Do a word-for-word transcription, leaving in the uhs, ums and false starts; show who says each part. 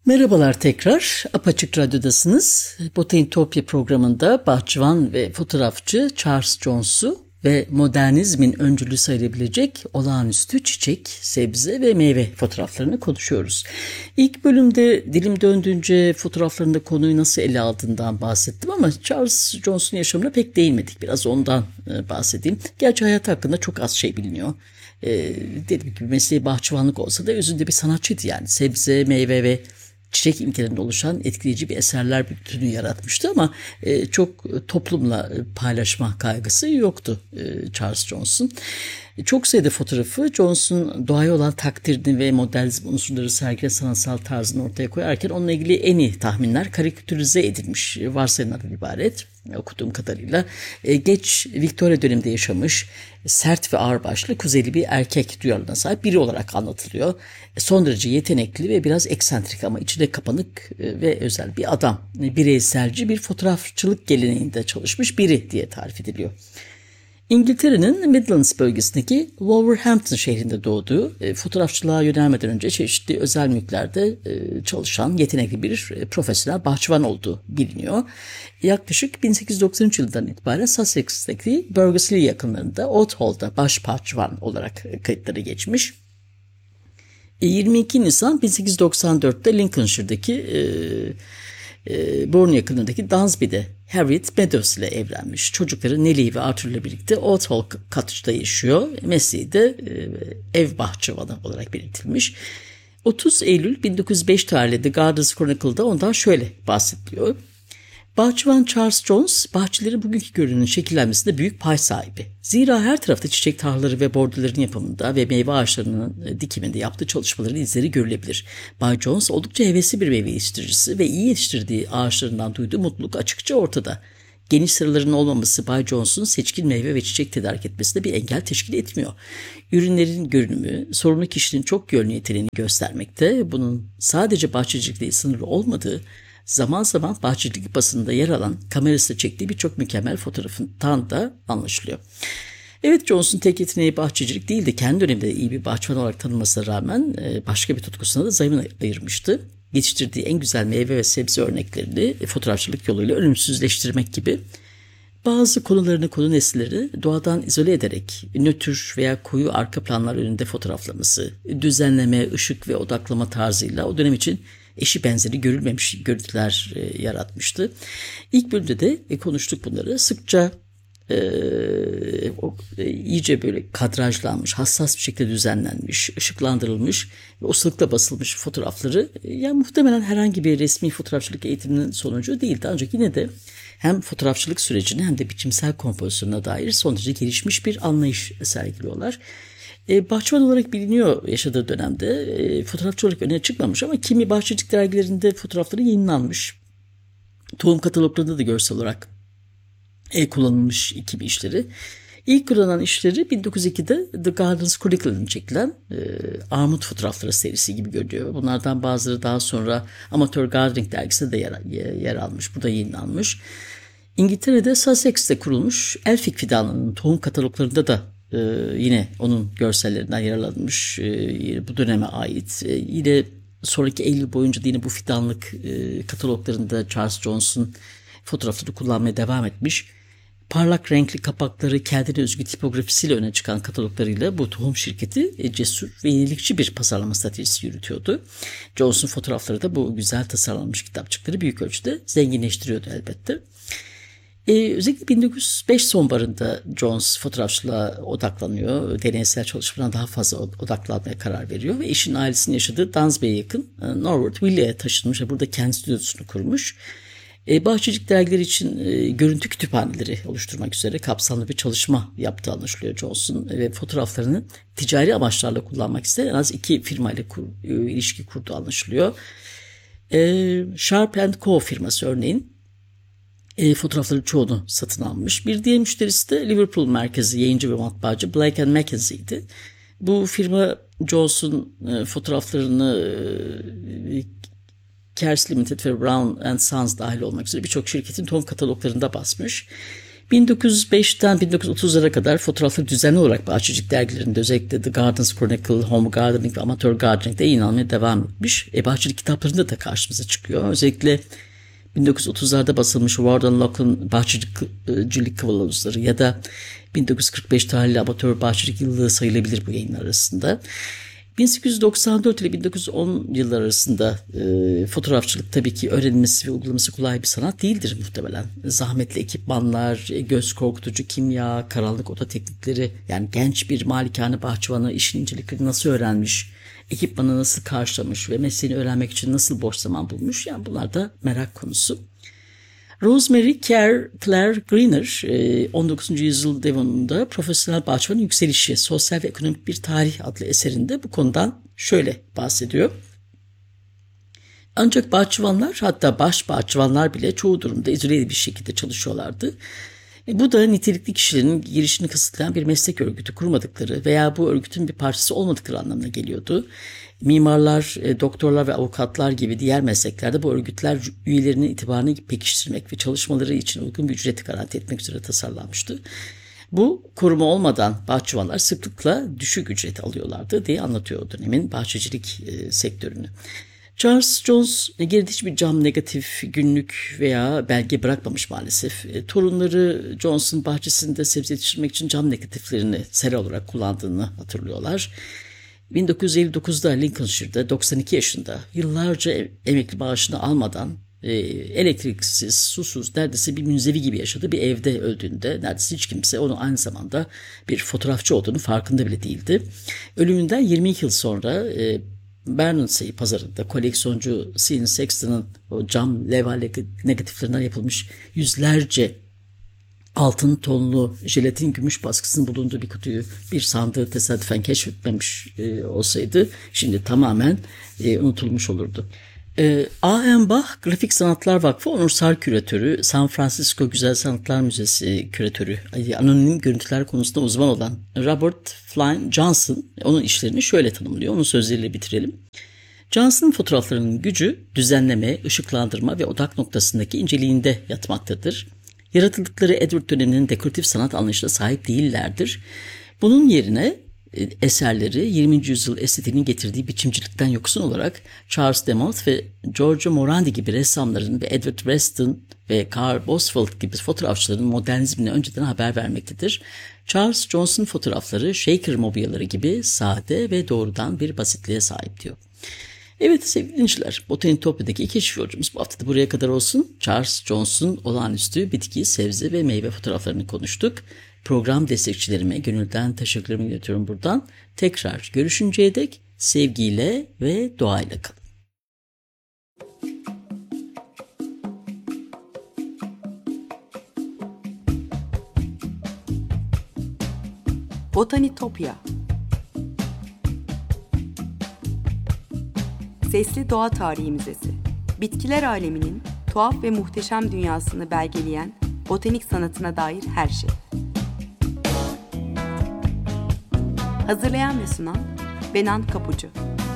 Speaker 1: Merhabalar tekrar. Apaçık Radyo'dasınız. Botanitopya programında bahçıvan ve fotoğrafçı Charles Jones'u ve modernizmin öncülü sayılabilecek olağanüstü çiçek, sebze ve meyve fotoğraflarını konuşuyoruz. İlk bölümde dilim döndüğünce fotoğraflarında konuyu nasıl ele aldığından bahsettim ama Charles Jones'un yaşamına pek değinmedik. Biraz ondan bahsedeyim. Gerçi hayatı hakkında çok az şey biliniyor. Ee, dediğim gibi mesleği bahçıvanlık olsa da özünde bir sanatçıydı yani. Sebze, meyve ve çiçek ilkelerinde oluşan etkileyici bir eserler bütünü yaratmıştı ama e, çok toplumla paylaşma kaygısı yoktu e, Charles Jones'un. Çok sayıda fotoğrafı Jones'un doğaya olan takdirini ve modernizm unsurları sergileyen sanatsal tarzını ortaya koyarken onunla ilgili en iyi tahminler karikatürize edilmiş varsayımlardan ibaret. Okuduğum kadarıyla e, geç Victoria döneminde yaşamış, sert ve ağırbaşlı kuzeyli bir erkek duyarlılığına sahip biri olarak anlatılıyor. E, son derece yetenekli ve biraz eksantrik ama içine kapanık e, ve özel bir adam. E, bireyselci bir fotoğrafçılık geleneğinde çalışmış biri diye tarif ediliyor. İngiltere'nin Midlands bölgesindeki Wolverhampton şehrinde doğduğu, e, fotoğrafçılığa yönelmeden önce çeşitli özel mülklerde e, çalışan yetenekli bir e, profesyonel bahçıvan olduğu biliniyor. Yaklaşık bin sekiz yüz doksan üç yılından itibaren Sussex'teki Burghley yakınlarında Old Hall'da baş bahçıvan olarak kayıtları geçmiş. yirmi iki Nisan bin sekiz yüz doksan dörtte Lincolnshire'daki e, e, Bourne yakınındaki Dansby'de Harriet Meadows ile evlenmiş. Çocukları Nellie ve Arthur ile birlikte Old Hall Cottage'da yaşıyor. Mesleği de e, ev bahçıvanı olarak belirtilmiş. otuz Eylül bin dokuz yüz beş tarihli The Gardens Chronicle'da ondan şöyle bahsediliyor. Bahçıvan Charles Jones, bahçelerin bugünkü görünümünün şekillenmesinde büyük pay sahibi. Zira her tarafta çiçek tarlaları ve bordoların yapımında ve meyve ağaçlarının dikiminde yaptığı çalışmaların izleri görülebilir. Bay Jones oldukça hevesli bir meyve yetiştiricisi ve iyi yetiştirdiği ağaçlarından duyduğu mutluluk açıkça ortada. Geniş sıraların olmaması Bay Jones'un seçkin meyve ve çiçek tedarik etmesine bir engel teşkil etmiyor. Ürünlerin görünümü, sorumlu kişinin çok yönlü yeteneğini göstermekte, bunun sadece bahçecilikle sınırlı olmadığı, zaman zaman bahçecilik basınında yer alan kamerasıyla çektiği birçok mükemmel fotoğrafından da anlaşılıyor. Evet, Jones'un tek yeteneği bahçecilik değil de kendi döneminde iyi bir bahçıvan olarak tanınmasına rağmen başka bir tutkusuna da zaman ayırmıştı. Yetiştirdiği en güzel meyve ve sebze örneklerini fotoğrafçılık yoluyla ölümsüzleştirmek gibi bazı konularını konu nesneleri doğadan izole ederek nötr veya koyu arka planlar önünde fotoğraflaması, düzenleme, ışık ve odaklama tarzıyla o dönem için eşi benzeri görülmemiş görüntüler e, yaratmıştı. İlk bölümde de e, konuştuk bunları. Sıkça e, o, e, iyice böyle kadrajlanmış, hassas bir şekilde düzenlenmiş, ışıklandırılmış ve olasılıkla basılmış fotoğrafları e, yani muhtemelen herhangi bir resmi fotoğrafçılık eğitiminin sonucu değildi. Ancak yine de hem fotoğrafçılık sürecine hem de biçimsel kompozisyona dair son derece gelişmiş bir anlayış sergiliyorlar. E, bahçıvan olarak biliniyor yaşadığı dönemde. E, fotoğrafçı olarak öne çıkmamış ama kimi bahçecilik dergilerinde fotoğrafları yayınlanmış. Tohum kataloglarında da görsel olarak e, kullanılmış kimi işleri. İlk kullanılan işleri bin dokuz yüz ikide The Gardens Chronicle'ın çekilen e, armut fotoğrafları serisi gibi görünüyor. Bunlardan bazıları daha sonra Amateur Gardening dergisinde de yer, yer almış. Burada yayınlanmış. İngiltere'de Sussex'te kurulmuş Elphick fidanlarının tohum kataloglarında da Ee, yine onun görsellerinden yararlanmış, ee, bu döneme ait. Ee, yine sonraki elli yıl boyunca da yine bu fidanlık e, kataloglarında Charles Jones'un fotoğrafları kullanmaya devam etmiş. Parlak renkli kapakları, kendine özgü tipografisiyle öne çıkan kataloglarıyla bu tohum şirketi e, cesur ve yenilikçi bir pazarlama stratejisi yürütüyordu. Jones'un fotoğrafları da bu güzel tasarlanmış kitapçıkları büyük ölçüde zenginleştiriyordu elbette. Ee, özellikle bin dokuz yüz beş sonbaharında Jones fotoğrafçılığa odaklanıyor. Deneysel çalışmalarına daha fazla odaklanmaya karar veriyor ve eşinin ailesinin yaşadığı Dansby'ye yakın Norwood Village'e taşınmış ve burada kendi stüdyosunu kurmuş. Ee, bahçecilik dergileri için e, görüntü kütüphaneleri oluşturmak üzere kapsamlı bir çalışma yaptığı anlaşılıyor Jones'un ve fotoğraflarını ticari amaçlarla kullanmak isteyen en az iki firmayla kur, e, ilişki kurduğu anlaşılıyor. E, Sharp and Co firması örneğin E, fotoğrafların çoğunu satın almış. Bir diğer müşterisi de Liverpool merkezi yayıncı ve matbaacı Blake and Mackenzie'ydi. Bu firma Jones'un e, fotoğraflarını e, Kers Limited ve Brown and Sons dahil olmak üzere birçok şirketin tohum kataloglarında basmış. bin dokuz yüz beşten bin dokuz yüz otuzlara kadar fotoğrafları düzenli olarak bahçecilik dergilerinde, özellikle The Gardens Chronicle, Home Gardening ve Amateur Gardening'de yayın almaya devam etmiş. E, bahçecilik kitaplarında da karşımıza çıkıyor. Özellikle bin dokuz yüz otuzlarda basılmış Warden Lock'un bahçecilik kılavuzları ya da bin dokuz yüz kırk beş tarihli amatör bahçecilik yıllığı sayılabilir bu yayınlar arasında. bin sekiz yüz doksan dört ile bin dokuz yüz on yıllar arasında e, fotoğrafçılık tabii ki öğrenilmesi ve uygulaması kolay bir sanat değildir muhtemelen. Zahmetli ekipmanlar, göz korkutucu kimya, karanlık oda teknikleri, yani genç bir malikane bahçıvanı işin inceliklerini nasıl öğrenmiş, ekipmanı nasıl karşılamış ve mesleğini öğrenmek için nasıl boş zaman bulmuş, yani bunlar da merak konusu. Rosemary Claire, Claire Greener, on dokuzuncu yüzyıl Devon'unda Profesyonel Bahçıvanın Yükselişi, Sosyal ve Ekonomik Bir Tarih adlı eserinde bu konudan şöyle bahsediyor. Ancak bahçıvanlar, hatta baş bahçıvanlar bile çoğu durumda izole bir şekilde çalışıyorlardı. E bu da nitelikli kişilerin girişini kısıtlayan bir meslek örgütü kurmadıkları veya bu örgütün bir parçası olmadıkları anlamına geliyordu. Mimarlar, e, doktorlar ve avukatlar gibi diğer mesleklerde bu örgütler üyelerinin itibarını pekiştirmek ve çalışmaları için uygun bir ücreti garanti etmek üzere tasarlanmıştı. Bu koruma olmadan bahçıvanlar sıklıkla düşük ücret alıyorlardı diye anlatıyor o dönemin bahçecilik e, sektörünü. Charles Jones geride hiçbir cam negatif, günlük veya belge bırakmamış maalesef. E, torunları Jones'un bahçesinde sebze yetiştirmek için cam negatiflerini sera olarak kullandığını hatırlıyorlar. bin dokuz yüz elli dokuzda Lincolnshire'da doksan iki yaşında yıllarca emekli maaşını almadan e, elektriksiz, susuz, neredeyse bir münzevi gibi yaşadığı bir evde öldüğünde neredeyse hiç kimse onun aynı zamanda bir fotoğrafçı olduğunu farkında bile değildi. Ölümünden yirmi iki yıl sonra e, Bermondsey pazarında koleksiyoncu Sean Sexton'ın o cam levha negatiflerinden yapılmış yüzlerce altın tonlu jelatin gümüş baskısının bulunduğu bir kutuyu, bir sandığı tesadüfen keşfetmemiş e, olsaydı şimdi tamamen e, unutulmuş olurdu. E, A M Bach Grafik Sanatlar Vakfı Onursal Küratörü, San Francisco Güzel Sanatlar Müzesi Küratörü, anonim görüntüler konusunda uzman olan Robert Flynn Johnson onun işlerini şöyle tanımlıyor. Onun sözleriyle bitirelim. Johnson'ın fotoğraflarının gücü düzenleme, ışıklandırma ve odak noktasındaki inceliğinde yatmaktadır. Yaratıldıkları Edward döneminin dekoratif sanat anlayışına sahip değillerdir. Bunun yerine eserleri yirminci yüzyıl estetiğinin getirdiği biçimcilikten yoksun olarak Charles Demotte ve Giorgio Morandi gibi ressamların ve Edward Weston ve Carl Boswell gibi fotoğrafçıların modernizmine önceden haber vermektedir. Charles Johnson fotoğrafları Shaker mobilyaları gibi sade ve doğrudan bir basitliğe sahip diyor. Evet sevgili dinleyiciler, Botanitopya'daki iki keşif yolcumuz bu hafta da buraya kadar olsun. Charles Johnson olağanüstü bitki, sebze ve meyve fotoğraflarını konuştuk. Program destekçilerime gönülden teşekkürlerimi iletiyorum buradan. Tekrar görüşünceye dek sevgiyle ve doğayla kalın.
Speaker 2: Botanitopya. Sesli Doğa Tarihi Müzesi. Bitkiler aleminin tuhaf ve muhteşem dünyasını belgeleyen botanik sanatına dair her şey. Hazırlayan ve sunan Benan Kapucu.